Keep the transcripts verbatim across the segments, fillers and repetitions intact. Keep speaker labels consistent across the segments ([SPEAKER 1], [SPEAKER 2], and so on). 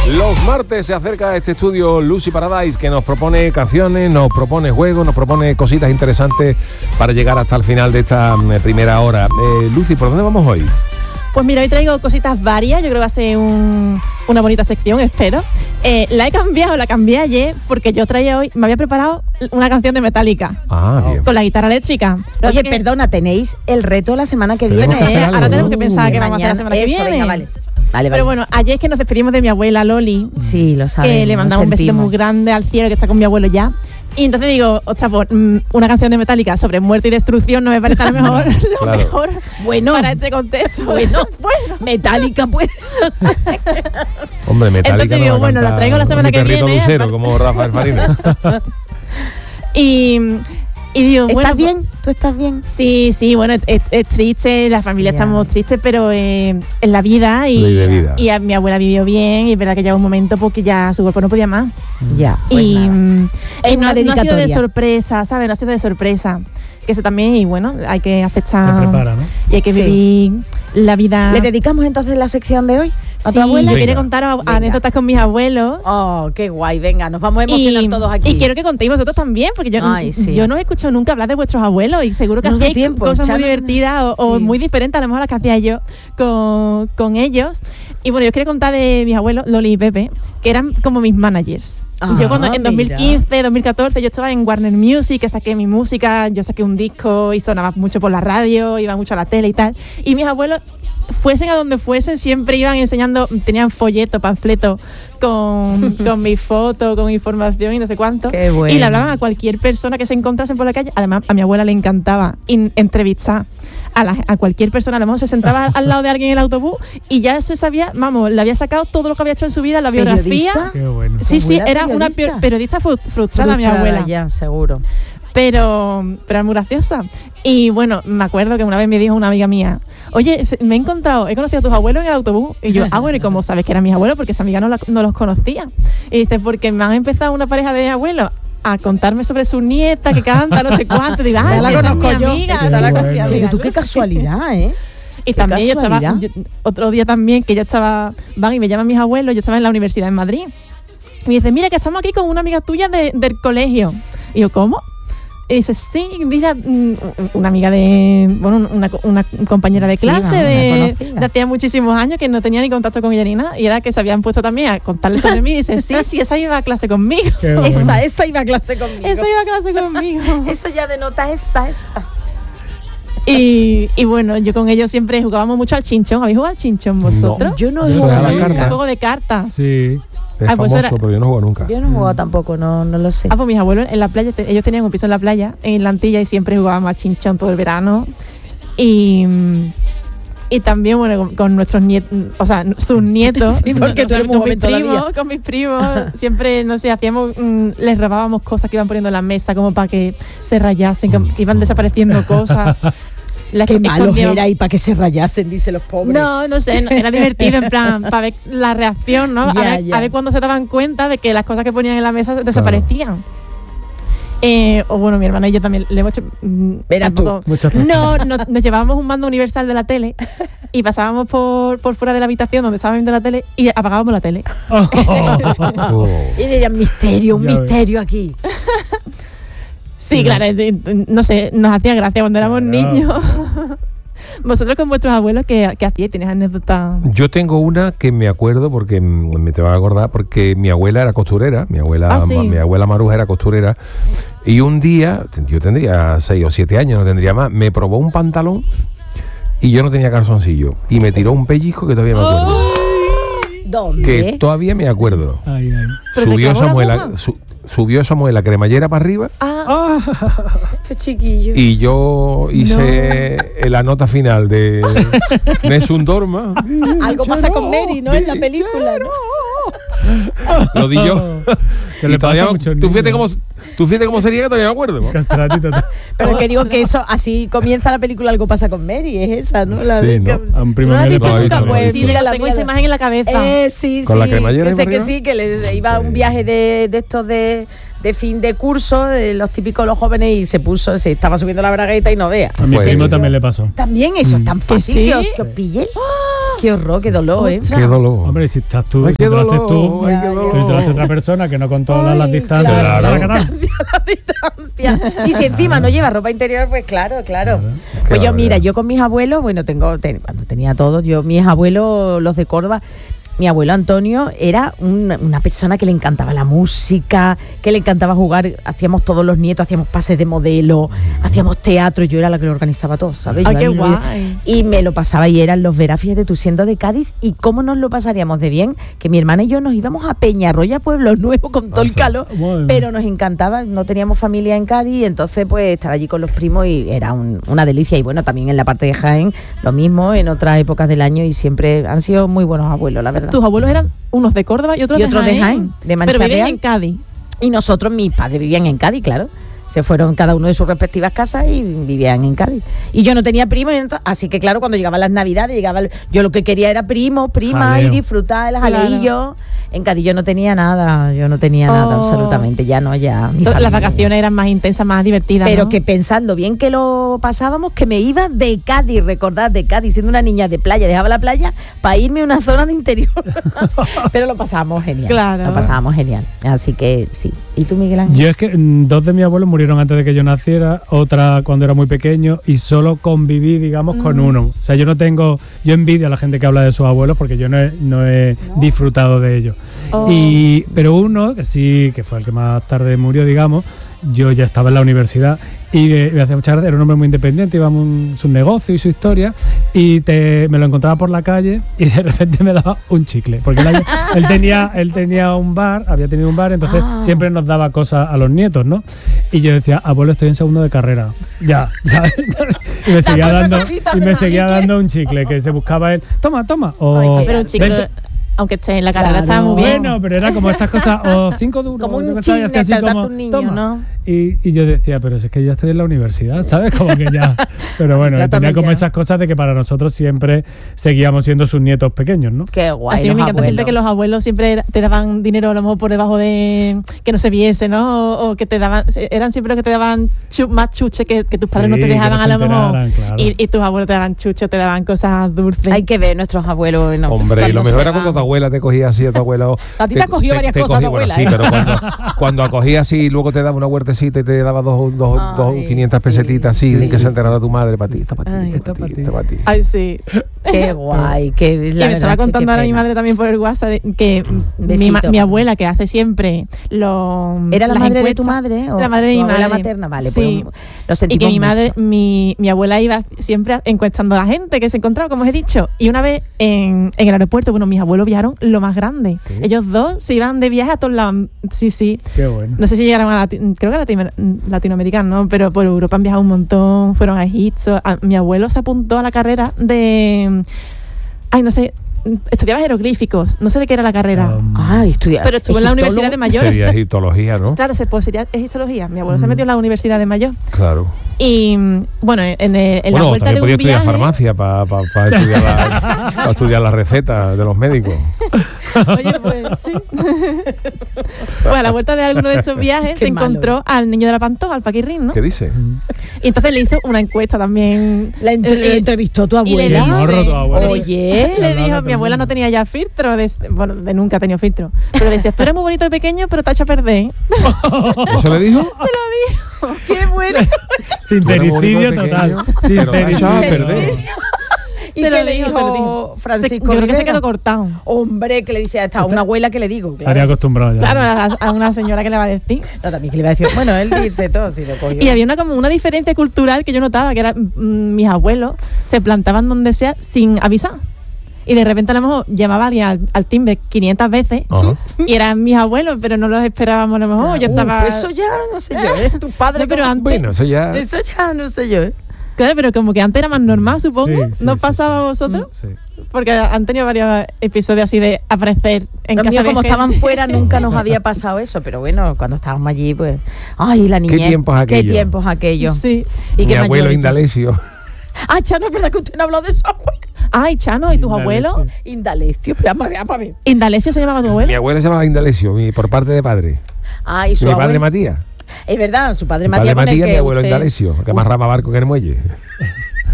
[SPEAKER 1] Los martes se acerca a este estudio Lucy Paradise, que nos propone canciones, nos propone juegos, nos propone cositas interesantes para llegar hasta el final de esta eh, primera hora. Eh, Lucy, ¿por dónde vamos hoy?
[SPEAKER 2] Pues mira, hoy traigo cositas varias, yo creo que va a ser un, una bonita sección, espero. Eh, la he cambiado, la cambié ayer, porque yo traía hoy, me había preparado una canción de Metallica.
[SPEAKER 1] Ah, bien.
[SPEAKER 2] Con la guitarra eléctrica.
[SPEAKER 3] Oye, que... perdona, tenéis el reto de la semana que
[SPEAKER 1] Tenemos
[SPEAKER 3] viene,
[SPEAKER 1] que
[SPEAKER 3] ¿eh?
[SPEAKER 1] hacer algo,
[SPEAKER 2] Ahora tenemos
[SPEAKER 1] ¿no?
[SPEAKER 2] que pensar
[SPEAKER 3] Uh,
[SPEAKER 2] qué vamos a hacer la semana que
[SPEAKER 3] eso,
[SPEAKER 2] viene.
[SPEAKER 3] Venga, vale. Vale,
[SPEAKER 2] Pero
[SPEAKER 3] vale.
[SPEAKER 2] bueno, ayer es que nos despedimos de mi abuela Loli.
[SPEAKER 3] Sí, lo sabemos.
[SPEAKER 2] Que le mandaba un besito muy grande al cielo, que está con mi abuelo ya. Y entonces digo, ostras, pues, una canción de Metallica sobre muerte y destrucción no me parece a lo mejor lo
[SPEAKER 1] Claro.
[SPEAKER 2] mejor
[SPEAKER 3] Bueno,
[SPEAKER 2] para este contexto.
[SPEAKER 3] bueno,
[SPEAKER 2] bueno.
[SPEAKER 3] Metallica puede.
[SPEAKER 1] Hombre, Metallica.
[SPEAKER 2] Entonces digo,
[SPEAKER 1] no va a
[SPEAKER 2] bueno, la
[SPEAKER 1] cantar
[SPEAKER 2] traigo la semana
[SPEAKER 1] Mi
[SPEAKER 2] que
[SPEAKER 1] perrito
[SPEAKER 2] viene,
[SPEAKER 1] Lucero,
[SPEAKER 2] aparte-
[SPEAKER 1] como Rafael Farina.
[SPEAKER 2] Y, y digo,
[SPEAKER 3] ¿Estás
[SPEAKER 2] bueno, pues-
[SPEAKER 3] bien? ¿Tú estás bien?
[SPEAKER 2] Sí, sí, bueno, es, es- es triste, la familia
[SPEAKER 3] Ya.
[SPEAKER 2] estamos tristes, pero eh, en la vida y,
[SPEAKER 1] Ley de vida.
[SPEAKER 2] y a, mi abuela vivió bien y es verdad que llegó un momento porque ya su cuerpo no podía más.
[SPEAKER 3] Ya. Pues
[SPEAKER 2] y
[SPEAKER 3] nada.
[SPEAKER 2] mm,
[SPEAKER 3] Es
[SPEAKER 2] no,
[SPEAKER 3] una
[SPEAKER 2] ha- no ha sido de
[SPEAKER 3] dedicatoria.
[SPEAKER 2] sorpresa, ¿sabes? No ha sido de sorpresa. Que eso también, y bueno, hay que aceptar
[SPEAKER 4] Se prepara, ¿no?
[SPEAKER 2] y hay que
[SPEAKER 3] Sí.
[SPEAKER 2] vivir la vida.
[SPEAKER 3] ¿Le dedicamos entonces la sección de hoy a tu
[SPEAKER 2] Sí,
[SPEAKER 3] abuela?
[SPEAKER 2] yo
[SPEAKER 1] Venga.
[SPEAKER 2] quería contaros
[SPEAKER 3] Venga.
[SPEAKER 2] anécdotas con mis abuelos.
[SPEAKER 3] Oh, qué guay, venga, nos vamos a emocionar
[SPEAKER 2] Y,
[SPEAKER 3] todos aquí.
[SPEAKER 2] y quiero que contéis vosotros también, porque yo,
[SPEAKER 3] Ay, sí.
[SPEAKER 2] yo no he escuchado nunca hablar de vuestros abuelos y seguro que
[SPEAKER 3] No da
[SPEAKER 2] hacéis
[SPEAKER 3] tiempo,
[SPEAKER 2] cosas muy
[SPEAKER 3] Chano.
[SPEAKER 2] divertidas o, o
[SPEAKER 3] Sí.
[SPEAKER 2] muy diferentes a lo mejor a las que hacía yo con, con ellos. Y bueno, yo os quería contar de mis abuelos, Loli y Pepe, que eran como mis managers.
[SPEAKER 3] Ah,
[SPEAKER 2] yo cuando en dos mil
[SPEAKER 3] mira.
[SPEAKER 2] quince, dos mil catorce, yo estaba en Warner Music, que saqué mi música, yo saqué un disco y sonaba mucho por la radio, iba mucho a la tele y tal. Y mis abuelos, fuesen a donde fuesen, siempre iban enseñando, tenían folleto, panfleto con, con mi foto, con información y no sé cuánto.
[SPEAKER 3] Qué bueno.
[SPEAKER 2] Y le hablaban a cualquier persona que se encontrasen por la calle. Además, a mi abuela le encantaba in- entrevistar a, la- a cualquier persona. A lo mejor se sentaba al lado de alguien en el autobús y ya se sabía, vamos, le había sacado todo lo que había hecho en su vida, la biografía.
[SPEAKER 3] ¿Periodista?
[SPEAKER 4] Qué bueno.
[SPEAKER 2] Sí, sí,
[SPEAKER 3] Abuela
[SPEAKER 2] era una
[SPEAKER 3] periodista.
[SPEAKER 2] pe- periodista fru- frustrada, mi
[SPEAKER 3] Frustrada
[SPEAKER 2] abuela.
[SPEAKER 3] Ya, seguro.
[SPEAKER 2] Pero, pero era muy graciosa. Y bueno, me acuerdo que una vez me dijo una amiga mía, oye, se- me he encontrado, he conocido a tus abuelos en el autobús. Y yo, ah, bueno, ¿y cómo sabes que eran mis abuelos? Porque esa amiga no, la- no los conocía. Y dice, porque me han empezado una pareja de abuelos a contarme sobre su nieta que canta, no sé cuánto. Y digo, ah,
[SPEAKER 3] Esa la
[SPEAKER 2] sí, esa es
[SPEAKER 3] conozco
[SPEAKER 2] mi
[SPEAKER 3] yo,
[SPEAKER 2] amiga.
[SPEAKER 4] esa
[SPEAKER 2] sí,
[SPEAKER 4] la
[SPEAKER 2] esa es
[SPEAKER 4] conozco.
[SPEAKER 2] mi
[SPEAKER 4] Pero
[SPEAKER 2] amiga,
[SPEAKER 3] Pero tú qué
[SPEAKER 2] Lucy.
[SPEAKER 3] casualidad, ¿eh?
[SPEAKER 2] Y
[SPEAKER 3] Qué
[SPEAKER 2] también yo estaba,
[SPEAKER 3] casualidad.
[SPEAKER 2] yo- otro día también que yo estaba, van y me llaman mis abuelos, yo estaba en la universidad en Madrid. Y me dice, mira que estamos aquí con una amiga tuya de- del colegio. Y yo, ¿cómo? Y dice, sí, mira, mm, una amiga de, bueno, una, una compañera de
[SPEAKER 3] Sí,
[SPEAKER 2] clase
[SPEAKER 3] vamos,
[SPEAKER 2] de,
[SPEAKER 3] una conocida.
[SPEAKER 2] de hacía muchísimos años que no tenía ni contacto con ella ni nada. Y era que se habían puesto también a contarle sobre mí. Y dice, sí, sí, esa iba a clase conmigo.
[SPEAKER 4] Qué bueno.
[SPEAKER 3] Esa, esa iba a clase conmigo.
[SPEAKER 2] Esa iba a clase conmigo.
[SPEAKER 3] Eso ya denota esa, esa.
[SPEAKER 2] Y, y bueno, yo con ellos siempre jugábamos mucho al chinchón. ¿Habéis jugado al chinchón vosotros?
[SPEAKER 3] Yo no he
[SPEAKER 4] Yo
[SPEAKER 3] jugado
[SPEAKER 4] juego a la
[SPEAKER 2] Un
[SPEAKER 4] carta.
[SPEAKER 2] juego de cartas.
[SPEAKER 4] Sí.
[SPEAKER 1] Es
[SPEAKER 2] Ah, pues
[SPEAKER 1] famoso,
[SPEAKER 2] era-
[SPEAKER 1] pero yo no juego nunca.
[SPEAKER 3] Yo no he jugado tampoco, no, no lo sé.
[SPEAKER 2] Ah, pues mis abuelos en la playa, te- ellos tenían un piso en la playa, en la Antilla, y siempre jugábamos al chinchón todo el verano. Y, y también, bueno, con, con nuestros nietos, o sea, sus nietos.
[SPEAKER 3] Sí, porque tú eres muy
[SPEAKER 2] con mis
[SPEAKER 3] joven
[SPEAKER 2] primos,
[SPEAKER 3] todavía.
[SPEAKER 2] con mis primos, siempre, no sé, hacíamos, mm, les robábamos cosas que iban poniendo en la mesa como para que se rayasen, que, que iban desapareciendo cosas. Las
[SPEAKER 3] Qué
[SPEAKER 2] que
[SPEAKER 3] malos
[SPEAKER 2] escondíamos-
[SPEAKER 3] era y para que se rayasen, dice los pobres.
[SPEAKER 2] No, no sé, no- era divertido en plan, para ver la reacción, ¿no?
[SPEAKER 3] Ya,
[SPEAKER 2] a, ver,
[SPEAKER 3] ya.
[SPEAKER 2] a ver cuando se daban cuenta de que las cosas que ponían en la mesa desaparecían. Eh, o bueno, mi hermana y yo también le hemos hecho. mm,
[SPEAKER 3] Verás tú,
[SPEAKER 2] tampoco-
[SPEAKER 4] muchas
[SPEAKER 2] No, no, nos llevábamos un mando universal de la tele y pasábamos por, por fuera de la habitación donde estábamos viendo la tele y apagábamos la tele.
[SPEAKER 1] Oh.
[SPEAKER 3] Y dirían, misterio, un
[SPEAKER 4] Ya ves.
[SPEAKER 3] misterio aquí.
[SPEAKER 2] Sí,
[SPEAKER 4] Sí,
[SPEAKER 2] claro, eh, eh, no sé, nos hacía gracia cuando éramos
[SPEAKER 4] Claro.
[SPEAKER 2] niños. Vosotros con vuestros abuelos, ¿qué, qué hacíais? ¿Tienes anécdotas?
[SPEAKER 1] Yo tengo una que me acuerdo porque mm, me te vas a acordar porque mi abuela era costurera, mi abuela,
[SPEAKER 2] Ah, ¿sí?
[SPEAKER 1] mi abuela Maruja era costurera y un día, yo tendría seis o siete años, no tendría más, me probó un pantalón y yo no tenía calzoncillo y me tiró un pellizco que todavía me acuerdo,
[SPEAKER 3] ¿Dónde?
[SPEAKER 1] que todavía me acuerdo.
[SPEAKER 4] Ay, ay.
[SPEAKER 2] ¿Pero te
[SPEAKER 1] Subió
[SPEAKER 2] clavó la
[SPEAKER 1] Samuel,
[SPEAKER 2] goma?
[SPEAKER 1] su- subió Samuel la cremallera para arriba
[SPEAKER 2] Ah,
[SPEAKER 3] Qué chiquillo.
[SPEAKER 1] y yo hice la nota final de Nessun Dorma.
[SPEAKER 3] Algo pasa con Mary, ¿no? En la película, ¿no?
[SPEAKER 1] Lo di yo.
[SPEAKER 4] ¿Qué
[SPEAKER 1] Y
[SPEAKER 4] le
[SPEAKER 1] todavía-
[SPEAKER 4] pasa a muchos
[SPEAKER 1] tú fíjate
[SPEAKER 4] niños?
[SPEAKER 1] cómo, tú fíjate cómo sería que todavía me acuerdo.
[SPEAKER 4] Castrati total.
[SPEAKER 3] Pero que digo que eso, así comienza la película Algo pasa con Mary, es esa, ¿no? La
[SPEAKER 1] Sí,
[SPEAKER 3] de-
[SPEAKER 1] ¿no?
[SPEAKER 4] A un primo
[SPEAKER 3] ¿No la has
[SPEAKER 4] mío le
[SPEAKER 3] visto
[SPEAKER 1] pasó.
[SPEAKER 3] nunca?
[SPEAKER 1] No, no,
[SPEAKER 3] Pues
[SPEAKER 1] no,
[SPEAKER 2] sí,
[SPEAKER 1] no.
[SPEAKER 3] mírala,
[SPEAKER 2] tengo esa
[SPEAKER 3] mírala.
[SPEAKER 2] imagen en la cabeza.
[SPEAKER 3] Eh, sí,
[SPEAKER 1] ¿Con
[SPEAKER 3] sí.
[SPEAKER 1] la cremallera
[SPEAKER 3] Que
[SPEAKER 1] ahí
[SPEAKER 3] sé
[SPEAKER 1] para
[SPEAKER 3] que
[SPEAKER 1] arriba?
[SPEAKER 3] sí, que le iba a un viaje de, de estos de, de fin de curso, de los típicos los jóvenes, y se puso, se estaba subiendo la bragueta y no vea.
[SPEAKER 4] A mi
[SPEAKER 1] Pues-
[SPEAKER 4] primo también le pasó.
[SPEAKER 3] También eso es tan
[SPEAKER 2] ¿Que
[SPEAKER 3] fácil
[SPEAKER 2] sí?
[SPEAKER 3] que os, que os pille. Qué horror, qué dolor, ¿eh?
[SPEAKER 1] Qué dolor.
[SPEAKER 4] Hombre, si estás tú,
[SPEAKER 1] Ay,
[SPEAKER 4] si
[SPEAKER 1] qué
[SPEAKER 4] te lo haces
[SPEAKER 1] dolor,
[SPEAKER 4] tú,
[SPEAKER 1] ay, qué
[SPEAKER 4] pero
[SPEAKER 1] dolor.
[SPEAKER 4] si te lo hace otra persona que no controla
[SPEAKER 3] Ay,
[SPEAKER 4] las distancias.
[SPEAKER 1] claro.
[SPEAKER 4] Taca, taca.
[SPEAKER 3] La distancia. Y si encima no lleva ropa interior, pues claro, claro.
[SPEAKER 4] Claro.
[SPEAKER 3] Pues
[SPEAKER 1] Qué
[SPEAKER 3] yo, mira,
[SPEAKER 1] barbaridad.
[SPEAKER 3] yo con mis abuelos, bueno, tengo, ten- cuando tenía todos, yo, mis abuelos, los de Córdoba, mi abuelo Antonio era un- una persona que le encantaba la música, que le encantaba jugar, hacíamos todos los nietos, hacíamos pases de modelo, hacíamos teatro, yo era la que lo organizaba todo, ¿sabes?
[SPEAKER 2] Ay,
[SPEAKER 3] Yo
[SPEAKER 2] qué
[SPEAKER 3] a mí me-
[SPEAKER 2] guay.
[SPEAKER 3] Y me lo pasaba y eran los veras, fíjate tú, siendo de Cádiz, y cómo nos lo pasaríamos de bien, que mi hermana y yo nos íbamos a Peñarroya, Pueblo Nuevo, con todo el
[SPEAKER 1] Asa.
[SPEAKER 3] calor,
[SPEAKER 4] Bueno.
[SPEAKER 3] pero nos encantaba, no teníamos familia en Cádiz, y entonces pues estar allí con los primos y era un- una delicia. Y bueno, también en la parte de Jaén, lo mismo, en otras épocas del año, y siempre han sido muy buenos abuelos, la verdad.
[SPEAKER 2] Tus abuelos eran unos de Córdoba y otros,
[SPEAKER 3] Y otros de Jaén, de
[SPEAKER 2] Pero
[SPEAKER 3] Mancha
[SPEAKER 2] viven
[SPEAKER 3] Real.
[SPEAKER 2] en Cádiz.
[SPEAKER 3] Y nosotros, mis padres vivían en Cádiz, claro. Se fueron cada uno de sus respectivas casas y vivían en Cádiz. Y yo no tenía primos, y ento- así que claro, cuando llegaban las navidades, llegaba el- yo lo que quería era primo, prima,
[SPEAKER 4] Jaleo.
[SPEAKER 3] y disfrutar el
[SPEAKER 2] Claro.
[SPEAKER 3] jaleillo. En Cádiz yo no tenía nada, yo no tenía nada,
[SPEAKER 2] Oh.
[SPEAKER 3] absolutamente, ya no, ya. mi
[SPEAKER 2] Las
[SPEAKER 3] familia.
[SPEAKER 2] vacaciones eran más intensas, más divertidas.
[SPEAKER 3] Pero
[SPEAKER 2] ¿no?
[SPEAKER 3] que pensando bien que lo pasábamos, que me iba de Cádiz, recordad, de Cádiz, siendo una niña de playa, dejaba la playa para irme a una zona de interior. Pero lo pasábamos genial.
[SPEAKER 2] Claro.
[SPEAKER 3] Lo pasábamos genial. Así que sí. ¿Y tú, Miguel Ángel?
[SPEAKER 4] Yo es que mm, dos de mis abuelos murieron antes de que yo naciera, otra cuando era muy pequeño, y solo conviví, digamos, con uno. O sea, yo no tengo, yo envidio a la gente que habla de sus abuelos porque yo no he, no he disfrutado de ellos.
[SPEAKER 2] Oh.
[SPEAKER 4] Y, pero uno, que sí, que fue el que más tarde murió, digamos, yo ya estaba en la universidad y me, me hacía mucha gracia, era un hombre muy independiente, iba a su negocio y su historia, y te, me lo encontraba por la calle y de repente me daba un chicle, porque él, él tenía él tenía un bar, había tenido un bar, entonces
[SPEAKER 3] Ah.
[SPEAKER 4] siempre nos daba cosas a los nietos, ¿no? Y yo decía, abuelo, estoy en segundo de carrera, ya, ¿sabes? Y me seguía
[SPEAKER 3] Dame una
[SPEAKER 4] dando,
[SPEAKER 3] cosita,
[SPEAKER 4] y me
[SPEAKER 3] un
[SPEAKER 4] seguía
[SPEAKER 3] chicle.
[SPEAKER 4] dando un chicle, que se buscaba él, toma, toma, o
[SPEAKER 3] Ay, qué
[SPEAKER 2] Pero un chico,
[SPEAKER 4] vente.
[SPEAKER 2] aunque esté en la carrera,
[SPEAKER 3] Claro.
[SPEAKER 2] estaba muy bien.
[SPEAKER 4] Bueno, pero era como estas cosas, o cinco duros.
[SPEAKER 3] Como
[SPEAKER 4] yo
[SPEAKER 3] un
[SPEAKER 4] qué sé, y hacía
[SPEAKER 3] chisme,
[SPEAKER 4] así
[SPEAKER 3] tratarte
[SPEAKER 4] como,
[SPEAKER 3] un niño,
[SPEAKER 4] "Toma".
[SPEAKER 3] ¿no?
[SPEAKER 4] Y, y yo decía, pero si es que ya estoy en la universidad, ¿sabes? Como que ya. Pero bueno,
[SPEAKER 3] Trátame
[SPEAKER 4] tenía como
[SPEAKER 3] ya.
[SPEAKER 4] esas cosas de que para nosotros siempre seguíamos siendo sus nietos pequeños, ¿no?
[SPEAKER 3] Qué guay.
[SPEAKER 2] Así me
[SPEAKER 3] los
[SPEAKER 2] encanta siempre que
[SPEAKER 3] abuelos.
[SPEAKER 2] los abuelos siempre te daban dinero a lo mejor por debajo de que no se viese, ¿no? O, o que te daban, eran siempre los que te daban chu- más chuche que, que tus padres
[SPEAKER 4] Sí,
[SPEAKER 2] no te
[SPEAKER 4] que
[SPEAKER 2] dejaban
[SPEAKER 4] no
[SPEAKER 2] a
[SPEAKER 4] se
[SPEAKER 2] lo mejor.
[SPEAKER 4] enteraran, claro.
[SPEAKER 2] Y, y tus abuelos te daban chucho, te daban cosas dulces.
[SPEAKER 3] Hay que ver nuestros abuelos. no,
[SPEAKER 1] Hombre, y lo
[SPEAKER 3] cuando
[SPEAKER 1] mejor
[SPEAKER 3] se
[SPEAKER 1] era cuando
[SPEAKER 3] van.
[SPEAKER 1] tu abuela te cogía así, a tu abuelo.
[SPEAKER 3] A ti te ha cogido varias cosas
[SPEAKER 1] cogía,
[SPEAKER 3] tu
[SPEAKER 1] bueno,
[SPEAKER 3] abuela,
[SPEAKER 1] sí,
[SPEAKER 3] ¿eh?
[SPEAKER 1] pero cuando, cuando acogía así y luego te daba una huertecita y te daba dos, dos, dos
[SPEAKER 3] Ay,
[SPEAKER 1] quinientas
[SPEAKER 3] sí,
[SPEAKER 1] pesetitas así,
[SPEAKER 3] sí.
[SPEAKER 1] sin que se enterara tu madre, para ti, esta para ti,
[SPEAKER 3] Ay,
[SPEAKER 1] esta para ti, esta para ti.
[SPEAKER 2] Ay, sí.
[SPEAKER 3] Qué guay. Qué,
[SPEAKER 2] Y
[SPEAKER 3] la
[SPEAKER 2] me
[SPEAKER 3] verdad
[SPEAKER 2] estaba
[SPEAKER 3] es que
[SPEAKER 2] contando
[SPEAKER 3] qué
[SPEAKER 2] ahora mi
[SPEAKER 3] pena.
[SPEAKER 2] madre también por el WhatsApp de- que mi,
[SPEAKER 3] Besito,
[SPEAKER 2] ma- mi
[SPEAKER 3] madre.
[SPEAKER 2] abuela que hace siempre los
[SPEAKER 3] ¿Era la
[SPEAKER 2] las
[SPEAKER 3] madre de tu
[SPEAKER 2] encuestas-
[SPEAKER 3] madre? O
[SPEAKER 2] la madre de
[SPEAKER 3] tu
[SPEAKER 2] mi
[SPEAKER 3] abuela
[SPEAKER 2] madre
[SPEAKER 3] materna? Vale,
[SPEAKER 2] sí.
[SPEAKER 3] pues lo
[SPEAKER 2] Y
[SPEAKER 3] sentimos
[SPEAKER 2] que mi madre,
[SPEAKER 3] mucho.
[SPEAKER 2] mi, mi abuela iba siempre encuestando a la gente que se encontraba, como os he dicho. Y una vez en, en el aeropuerto, bueno, mis abuelos viajaron lo más grande.
[SPEAKER 1] ¿Sí?
[SPEAKER 2] Ellos dos se iban de viaje a todos lados. Sí, sí.
[SPEAKER 4] Qué bueno.
[SPEAKER 2] No sé si llegaron a Lati- creo que a Latino- latinoamericano, ¿no? Pero por Europa han viajado un montón, fueron a Egipto. A- mi abuelo se apuntó a la carrera de, ay, no sé, estudiaba jeroglíficos, no sé de qué era la carrera.
[SPEAKER 4] Um,
[SPEAKER 3] Ah, estudia.
[SPEAKER 2] pero estuvo en la
[SPEAKER 3] egiptólogo.
[SPEAKER 2] Universidad de Mayor.
[SPEAKER 1] Sería egiptología, ¿no?
[SPEAKER 2] Claro, se, pues sería egiptología. Mi abuelo se
[SPEAKER 4] Mm.
[SPEAKER 2] metió en la Universidad de Mayor.
[SPEAKER 1] Claro.
[SPEAKER 2] Y bueno, en, el- en la
[SPEAKER 1] Bueno,
[SPEAKER 2] vuelta
[SPEAKER 1] también
[SPEAKER 2] de
[SPEAKER 1] podía
[SPEAKER 2] un
[SPEAKER 1] estudiar
[SPEAKER 2] viaje,
[SPEAKER 1] farmacia para pa, pa estudiar, la, pa estudiar las recetas de los médicos.
[SPEAKER 2] Oye, pues sí. Pues a la vuelta de alguno de estos viajes
[SPEAKER 3] Qué
[SPEAKER 2] se
[SPEAKER 3] malo.
[SPEAKER 2] encontró al niño de la Pantoja, al Paquirrín, ¿no?
[SPEAKER 1] ¿Qué dice?
[SPEAKER 2] Y entonces le hizo una encuesta también.
[SPEAKER 3] La ent-
[SPEAKER 2] Eh,
[SPEAKER 3] le
[SPEAKER 2] eh,
[SPEAKER 3] entrevistó tu
[SPEAKER 2] y le
[SPEAKER 3] abuela.
[SPEAKER 4] Qué morro tu abuela.
[SPEAKER 3] Oye.
[SPEAKER 2] Le
[SPEAKER 4] Hablando
[SPEAKER 2] dijo,
[SPEAKER 4] todo
[SPEAKER 2] mi
[SPEAKER 4] el
[SPEAKER 2] abuela
[SPEAKER 4] mundo.
[SPEAKER 2] no tenía ya filtro, de, bueno, de nunca ha tenido filtro. Pero le decía, tú eres muy bonito de pequeño, pero te ha hecho perder.
[SPEAKER 1] ¿Eso le dijo?
[SPEAKER 3] Qué bueno.
[SPEAKER 4] Sincericidio
[SPEAKER 1] Tú eres bonito
[SPEAKER 4] total.
[SPEAKER 1] pequeño, pero te has echado a
[SPEAKER 4] Sincericidio.
[SPEAKER 1] perder.
[SPEAKER 3] ¿Y
[SPEAKER 2] Se
[SPEAKER 3] qué
[SPEAKER 2] lo
[SPEAKER 3] le
[SPEAKER 2] dijo,
[SPEAKER 3] dijo
[SPEAKER 2] se lo dijo.
[SPEAKER 3] Francisco
[SPEAKER 2] Se- yo creo que se
[SPEAKER 3] Rivera?
[SPEAKER 2] quedó cortado.
[SPEAKER 3] Hombre, que le dice a esta una abuela que le digo.
[SPEAKER 4] Estaría
[SPEAKER 3] Claro.
[SPEAKER 4] acostumbrado ya.
[SPEAKER 2] Claro, a, a una señora que le va a decir.
[SPEAKER 3] No, también que le iba a decir, bueno, él dice todo, si lo cogió.
[SPEAKER 2] Y había una como una diferencia cultural que yo notaba, que era mm, mis abuelos se plantaban donde sea sin avisar. Y de repente a lo mejor llamaba a alguien al, al timbre quinientas veces
[SPEAKER 1] Ajá.
[SPEAKER 2] y eran mis abuelos, pero no los esperábamos a lo mejor. Yo
[SPEAKER 3] Uf,
[SPEAKER 2] estaba.
[SPEAKER 3] eso ya no sé yo, ¿eh? Tu padre.
[SPEAKER 2] No, pero
[SPEAKER 3] como-
[SPEAKER 2] antes-
[SPEAKER 1] Bueno, eso ya.
[SPEAKER 3] Eso ya no sé yo, ¿eh?
[SPEAKER 2] Claro, pero como que antes era más normal, supongo.
[SPEAKER 4] Sí, sí,
[SPEAKER 2] ¿No
[SPEAKER 4] sí,
[SPEAKER 2] pasaba
[SPEAKER 4] sí.
[SPEAKER 2] a vosotros?
[SPEAKER 4] Sí.
[SPEAKER 2] Porque han tenido varios episodios así de aparecer en
[SPEAKER 3] Los
[SPEAKER 2] casa
[SPEAKER 3] míos,
[SPEAKER 2] de
[SPEAKER 3] como
[SPEAKER 2] gente.
[SPEAKER 3] estaban fuera, nunca nos había pasado eso. Pero bueno, cuando estábamos allí, pues. Ay, la niñez.
[SPEAKER 1] tiempos
[SPEAKER 3] Qué
[SPEAKER 1] aquellos?
[SPEAKER 3] tiempos aquellos.
[SPEAKER 2] Sí.
[SPEAKER 3] Y
[SPEAKER 1] Mi
[SPEAKER 3] qué
[SPEAKER 1] abuelo
[SPEAKER 3] mayores.
[SPEAKER 1] Indalecio.
[SPEAKER 3] Ah, Chano, es verdad que usted no ha hablado de su abuelo.
[SPEAKER 2] Ay, Chano, ¿y tus
[SPEAKER 4] Indalecio.
[SPEAKER 2] abuelos?
[SPEAKER 3] Indalecio, pero vamos a ver, vamos a ver.
[SPEAKER 2] ¿Indalecio se llamaba tu
[SPEAKER 1] Mi
[SPEAKER 2] abuelo?
[SPEAKER 1] abuelo se llamaba Indalecio, mi, por parte de padre.
[SPEAKER 3] Ah, y su
[SPEAKER 1] Mi
[SPEAKER 3] abuelo.
[SPEAKER 1] padre Matías.
[SPEAKER 3] Es verdad, su padre
[SPEAKER 1] Mi
[SPEAKER 3] Matías.
[SPEAKER 1] padre
[SPEAKER 3] con el
[SPEAKER 1] Matías,
[SPEAKER 3] que
[SPEAKER 1] mi abuelo
[SPEAKER 3] usted-
[SPEAKER 1] Indalecio, que amarraba barco en el muelle.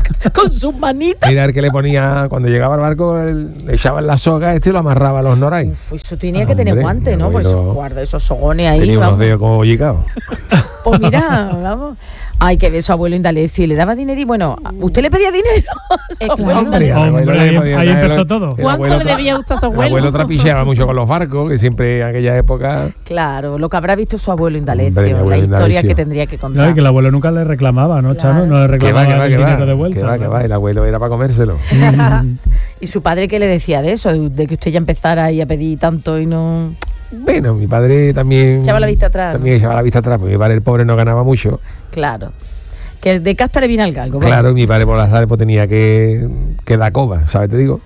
[SPEAKER 3] con sus manitas.
[SPEAKER 1] Mira el que le ponía, cuando llegaba al barco, él, le echaban la soga este y lo amarraba a los norais.
[SPEAKER 3] Uf, eso tenía que tener
[SPEAKER 1] Hombre,
[SPEAKER 3] guantes, ¿no?
[SPEAKER 1] mi
[SPEAKER 3] Por esos
[SPEAKER 1] abuelo
[SPEAKER 3] guardas, esos sogones ahí.
[SPEAKER 1] Tenía unos
[SPEAKER 3] vamos.
[SPEAKER 1] dedos como bollicaos.
[SPEAKER 3] Pues mira, vamos. Ay, que ve su abuelo Indalecio y le daba dinero y bueno, ¿usted le pedía dinero? a su
[SPEAKER 2] Eh,
[SPEAKER 3] abuelo?
[SPEAKER 2] claro.
[SPEAKER 1] Hombre, al abuelo
[SPEAKER 4] Hombre,
[SPEAKER 1] le
[SPEAKER 4] ahí-
[SPEAKER 1] podía
[SPEAKER 4] ahí
[SPEAKER 1] dar el-
[SPEAKER 4] empezó todo.
[SPEAKER 1] el
[SPEAKER 2] ¿Cuánto
[SPEAKER 1] abuelo
[SPEAKER 2] le
[SPEAKER 1] tra-
[SPEAKER 2] debía usted a su
[SPEAKER 1] El
[SPEAKER 2] abuelo?
[SPEAKER 1] abuelo trapicheaba mucho con los barcos, que siempre en aquella época...
[SPEAKER 3] Claro, lo que habrá visto su abuelo Indalecio,
[SPEAKER 1] Hombre, mi
[SPEAKER 3] la
[SPEAKER 1] abuelo
[SPEAKER 3] historia
[SPEAKER 1] Indalecio.
[SPEAKER 3] que tendría que
[SPEAKER 4] No,
[SPEAKER 3] contar.
[SPEAKER 4] y que el abuelo nunca le reclamaba, ¿no,
[SPEAKER 3] Claro.
[SPEAKER 4] Chano? No le
[SPEAKER 1] Que va,
[SPEAKER 4] reclamaba
[SPEAKER 1] que va,
[SPEAKER 4] el
[SPEAKER 1] que
[SPEAKER 4] dinero
[SPEAKER 1] va,
[SPEAKER 4] de vuelta.
[SPEAKER 1] que va, que
[SPEAKER 4] claro.
[SPEAKER 1] va. El abuelo era para comérselo.
[SPEAKER 4] Mm.
[SPEAKER 3] ¿Y su padre qué le decía de eso? De, de que usted ya empezara ahí a pedir tanto y no...
[SPEAKER 1] Bueno, mi padre también...
[SPEAKER 3] Echaba la vista atrás,
[SPEAKER 1] También echaba la vista atrás, porque mi padre, el pobre, no ganaba mucho.
[SPEAKER 3] Claro. Que de casta le viene al galgo. ¿verdad?
[SPEAKER 1] Claro, mi padre por las tardes pues, tenía que, que dar coba, ¿sabes? Te digo.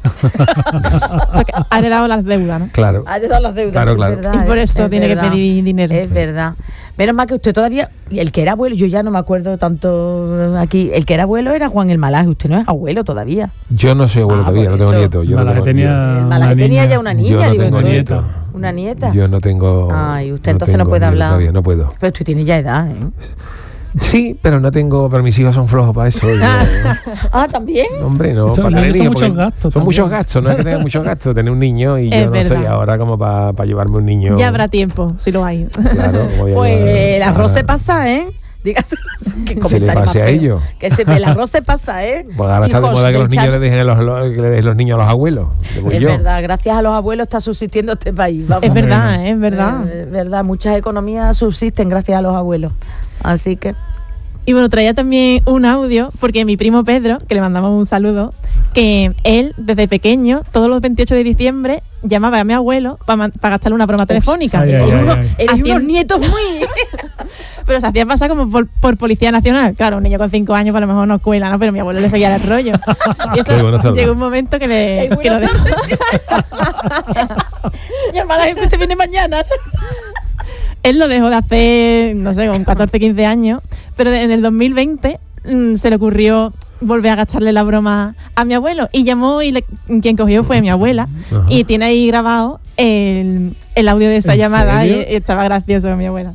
[SPEAKER 2] O sea, que ha heredado las deudas, ¿no?
[SPEAKER 1] Claro.
[SPEAKER 3] Ha heredado las deudas,
[SPEAKER 1] Claro,
[SPEAKER 3] sí,
[SPEAKER 1] claro.
[SPEAKER 3] es verdad.
[SPEAKER 2] Y por
[SPEAKER 3] eh,
[SPEAKER 2] eso
[SPEAKER 3] es
[SPEAKER 2] tiene
[SPEAKER 3] verdad.
[SPEAKER 2] que pedir dinero.
[SPEAKER 3] Es verdad. Menos mal que usted todavía, y el que era abuelo, yo ya no me acuerdo tanto aquí, el que era abuelo era Juan el Malaje, usted no es abuelo todavía.
[SPEAKER 1] Yo no soy abuelo
[SPEAKER 3] Ah,
[SPEAKER 1] todavía,
[SPEAKER 3] por
[SPEAKER 1] no tengo
[SPEAKER 3] eso.
[SPEAKER 1] nietos. Yo no
[SPEAKER 4] Malaje
[SPEAKER 1] tengo,
[SPEAKER 4] tenía
[SPEAKER 1] yo-
[SPEAKER 3] El
[SPEAKER 4] una
[SPEAKER 3] Malaje tenía
[SPEAKER 4] niña.
[SPEAKER 3] ya una
[SPEAKER 1] yo
[SPEAKER 3] niña,
[SPEAKER 1] no
[SPEAKER 3] digo
[SPEAKER 1] tengo
[SPEAKER 3] entonces,
[SPEAKER 1] nietos.
[SPEAKER 3] ¿Una nieta?
[SPEAKER 1] Yo no tengo.
[SPEAKER 3] Ay, usted entonces no
[SPEAKER 1] tengo
[SPEAKER 3] puede
[SPEAKER 1] nietos
[SPEAKER 3] hablar.
[SPEAKER 1] Todavía no puedo.
[SPEAKER 3] Pero usted tiene ya edad, ¿eh?
[SPEAKER 1] Sí, pero no tengo. Pero mis hijos son flojos para eso. yo-
[SPEAKER 3] Ah, ¿también?
[SPEAKER 1] hombre, no.
[SPEAKER 4] Eso,
[SPEAKER 1] para
[SPEAKER 4] son
[SPEAKER 1] tener niños,
[SPEAKER 4] muchos
[SPEAKER 1] porque
[SPEAKER 4] gastos
[SPEAKER 1] Son
[SPEAKER 4] también.
[SPEAKER 1] muchos gastos, no es que tenga muchos gastos. Tener un niño y
[SPEAKER 2] Es
[SPEAKER 1] yo no soy
[SPEAKER 2] verdad.
[SPEAKER 1] ahora como para llevarme un niño.
[SPEAKER 2] Ya habrá tiempo, si lo hay.
[SPEAKER 1] Claro, voy a
[SPEAKER 3] Pues
[SPEAKER 1] llevar-
[SPEAKER 3] el arroz
[SPEAKER 1] ah,
[SPEAKER 3] se pasa, ¿eh? Dígase que
[SPEAKER 1] Se le pase a ellos.
[SPEAKER 3] Que se, el arroz se pasa, ¿eh?
[SPEAKER 1] Pues ahora está de
[SPEAKER 3] Hijos
[SPEAKER 1] moda que
[SPEAKER 3] de
[SPEAKER 1] los niños
[SPEAKER 3] Chano.
[SPEAKER 1] le dejen los, los- que le dejen los niños a los abuelos. Digo
[SPEAKER 3] Es
[SPEAKER 1] yo.
[SPEAKER 3] verdad, gracias a los abuelos está subsistiendo este país. Vamos.
[SPEAKER 2] Es verdad, es verdad.
[SPEAKER 3] Eh, Es verdad, muchas economías subsisten gracias a los abuelos. Así que...
[SPEAKER 2] Y bueno, traía también un audio, porque mi primo Pedro, que le mandamos un saludo, que él, desde pequeño, todos los veintiocho de diciembre, llamaba a mi abuelo para gastarle una broma telefónica.
[SPEAKER 4] ay, ay,
[SPEAKER 3] Eres
[SPEAKER 4] ay,
[SPEAKER 3] unos-
[SPEAKER 4] ay.
[SPEAKER 3] eres
[SPEAKER 2] Haciendo-
[SPEAKER 3] unos nietos muy...
[SPEAKER 2] Pero se hacía pasar como por, por Policía Nacional. Claro, un niño con cinco años, pues a lo mejor no cuela, ¿no? Pero mi abuelo le seguía el rollo. Y eso
[SPEAKER 1] Qué buenas tardes.
[SPEAKER 2] llegó un momento que le...
[SPEAKER 3] Ay,
[SPEAKER 2] que lo
[SPEAKER 3] buenas
[SPEAKER 2] dejó.
[SPEAKER 3] Señor Malaje, usted viene mañana.
[SPEAKER 2] Él lo dejó de hacer, no sé, con catorce, quince años, pero en el dos mil veinte mmm, se le ocurrió volver a gastarle la broma a mi abuelo y llamó y le- quien cogió fue mi abuela.
[SPEAKER 1] Ajá.
[SPEAKER 2] Y tiene ahí grabado el, el audio de esa
[SPEAKER 4] ¿En
[SPEAKER 2] llamada y,
[SPEAKER 4] serio?
[SPEAKER 2] y estaba gracioso mi abuela.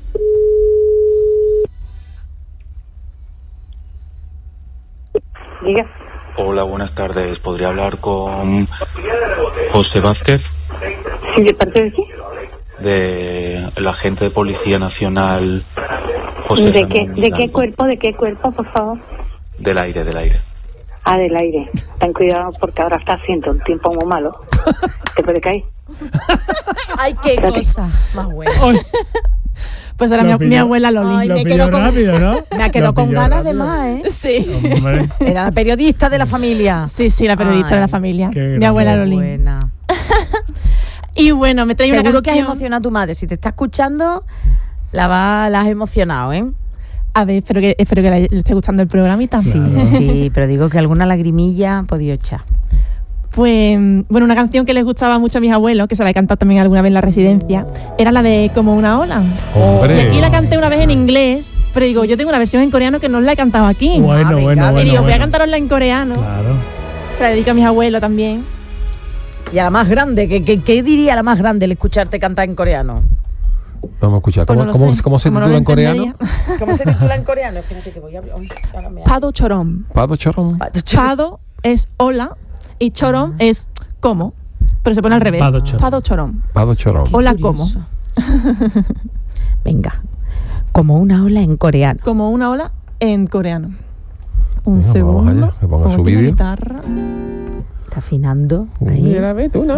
[SPEAKER 5] Diga.
[SPEAKER 6] Hola, buenas tardes. ¿Podría hablar con José Vázquez,
[SPEAKER 5] ¿Sí, de parte de qué?
[SPEAKER 6] de la agente de Policía Nacional? José
[SPEAKER 5] ¿De
[SPEAKER 6] Ramón
[SPEAKER 5] qué, ¿De qué
[SPEAKER 6] Hidalgo?
[SPEAKER 5] cuerpo? ¿De qué cuerpo, por favor?
[SPEAKER 6] Del aire, del aire.
[SPEAKER 5] Ah, del aire. Ten cuidado porque ahora está haciendo un tiempo muy malo. ¿Te puede caer?
[SPEAKER 3] Ay, qué cosa más buena.
[SPEAKER 4] Ay,
[SPEAKER 2] Pues era
[SPEAKER 4] Lo
[SPEAKER 2] mi, mi
[SPEAKER 4] pilló.
[SPEAKER 2] abuela Loli.
[SPEAKER 3] Ay,
[SPEAKER 4] lo
[SPEAKER 3] me
[SPEAKER 4] pilló
[SPEAKER 3] quedo con-
[SPEAKER 4] rápido, ¿no?
[SPEAKER 3] Me ha quedado
[SPEAKER 4] Lo
[SPEAKER 3] con
[SPEAKER 4] pilló
[SPEAKER 3] ganas de
[SPEAKER 4] rápido.
[SPEAKER 3] más, ¿eh?
[SPEAKER 2] Sí.
[SPEAKER 4] Hombre,
[SPEAKER 3] Era la periodista de la familia.
[SPEAKER 2] Sí, sí, la periodista
[SPEAKER 3] Ay,
[SPEAKER 2] de la familia.
[SPEAKER 4] qué
[SPEAKER 2] Mi
[SPEAKER 4] grande.
[SPEAKER 2] abuela
[SPEAKER 3] Qué
[SPEAKER 2] Loli.
[SPEAKER 3] buena.
[SPEAKER 2] Y bueno, me trae una
[SPEAKER 3] Seguro que has
[SPEAKER 2] canción.
[SPEAKER 3] emocionado a tu madre. Si te está escuchando, la, va, la has emocionado, ¿eh?
[SPEAKER 2] A ver, espero que, espero que le le esté gustando el programita.
[SPEAKER 3] Sí,
[SPEAKER 4] Claro.
[SPEAKER 3] sí, pero digo que alguna lagrimilla ha podido echar.
[SPEAKER 2] Pues, bueno, una canción que les gustaba mucho a mis abuelos, que se la he cantado también alguna vez en la residencia, era la de Como una ola.
[SPEAKER 1] Hombre.
[SPEAKER 2] Y aquí la canté una vez en inglés, pero digo, yo tengo una versión en coreano que no os la he cantado aquí.
[SPEAKER 4] bueno,
[SPEAKER 3] Ah, venga,
[SPEAKER 4] bueno,
[SPEAKER 3] y
[SPEAKER 2] y
[SPEAKER 4] bueno.
[SPEAKER 2] digo, voy a
[SPEAKER 4] bueno.
[SPEAKER 2] cantarosla en coreano.
[SPEAKER 4] Claro.
[SPEAKER 2] Se la dedico a mis abuelos también.
[SPEAKER 3] Y a la más grande, ¿qué, qué, qué diría la más grande el escucharte cantar en coreano?
[SPEAKER 1] Vamos a escuchar.
[SPEAKER 2] Pues
[SPEAKER 1] ¿Cómo,
[SPEAKER 2] no lo
[SPEAKER 1] cómo-
[SPEAKER 2] sé.
[SPEAKER 1] cómo se
[SPEAKER 2] Como no
[SPEAKER 1] titula
[SPEAKER 2] lo
[SPEAKER 1] en coreano?
[SPEAKER 2] entendería.
[SPEAKER 3] ¿Cómo se titula en coreano? Espérate que voy a... Ay, ahora me-
[SPEAKER 2] Pado chorom.
[SPEAKER 1] Pado chorón.
[SPEAKER 2] Pado es hola y chorom es como, pero se pone al revés.
[SPEAKER 4] Pado chorom.
[SPEAKER 2] Pado chorom.
[SPEAKER 1] Pado chorón.
[SPEAKER 2] Hola como.
[SPEAKER 3] Curioso. Venga, como una ola en coreano.
[SPEAKER 2] Como una ola en coreano. Un
[SPEAKER 1] Venga,
[SPEAKER 2] segundo.
[SPEAKER 1] vamos allá, que ponga
[SPEAKER 2] Pongo
[SPEAKER 1] su
[SPEAKER 2] aquí la
[SPEAKER 1] vídeo.
[SPEAKER 2] guitarra.
[SPEAKER 3] Está afinando. Ahí.
[SPEAKER 1] Mira, ve tú, no.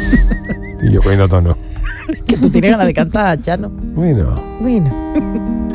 [SPEAKER 1] Y yo cogiendo tono.
[SPEAKER 3] Que tú tienes ganas de cantar, Chano.
[SPEAKER 1] Bueno.
[SPEAKER 3] Bueno.